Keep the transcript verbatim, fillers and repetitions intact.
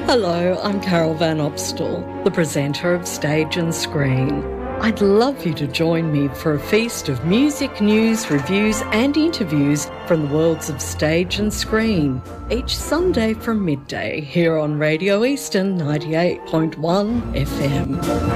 Hello, I'm Carol Van Opstal, the presenter of Stage and Screen. I'd love you to join me for a feast of music, news, reviews and interviews from the worlds of stage and screen, each Sunday from midday here on Radio Eastern ninety-eight point one F M.